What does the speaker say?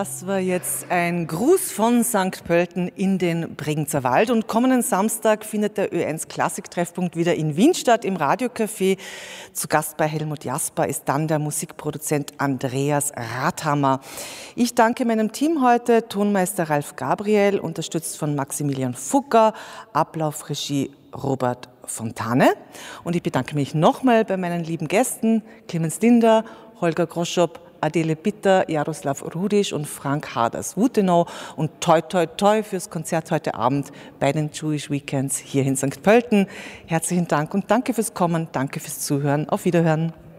Das war jetzt ein Gruß von St. Pölten in den Bregenzer Wald. Und kommenden Samstag findet der Ö1 Klassiktreffpunkt wieder in Wien statt, im Radiocafé. Zu Gast bei Helmut Jasper ist dann der Musikproduzent Andreas Rathammer. Ich danke meinem Team heute, Tonmeister Ralf Gabriel, unterstützt von Maximilian Fugger, Ablaufregie Robert Fontane. Und ich bedanke mich nochmal bei meinen lieben Gästen, Clemens Dinder, Holger Groschop, Adele Bitter, Jaroslav Rudisch und Frank Harders-Wutenau und toi toi toi fürs Konzert heute Abend bei den Jewish Weekends hier in St. Pölten. Herzlichen Dank und danke fürs Kommen, danke fürs Zuhören. Auf Wiederhören.